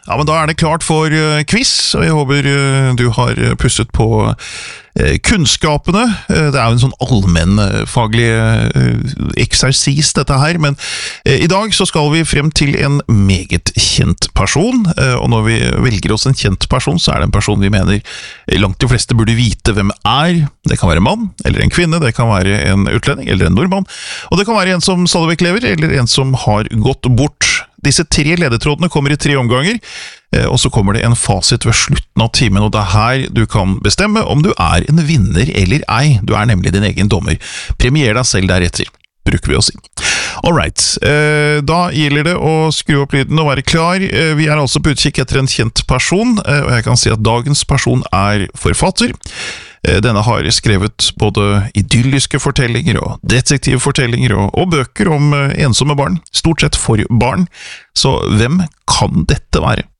Ja, men da det klart for quiz, og jeg håper du har pusset på kunnskapene. Det jo en sånn allmennfaglig eksersis dette her, men i dag så skal vi frem til en meget kjent person, og når vi velger oss en kjent person, så det en person vi mener langt de fleste burde vite hvem Det kan være en mann, eller en kvinne, det kan være en utlending, eller en nordmann, og det kan være en som stadig vekk lever, eller en som har gått bort. Disse 3 ledetrådene kommer i 3 omganger, og så kommer det en fasit ved slutten av timen, og det her du kan bestemme om du en vinner eller ei. Du nemlig din egen dommer. Premier deg selv deretter, bruker vi å si. Alright, da gjelder det å skru opp lyden og være klar. Vi altså på utkikk etter en kjent person, og jeg kan si at dagens person forfatter. Denne har skrevet både idylliske fortellinger og detektivfortellinger og bøker om ensomme barn, stort sett for barn. Så hvem kan dette være?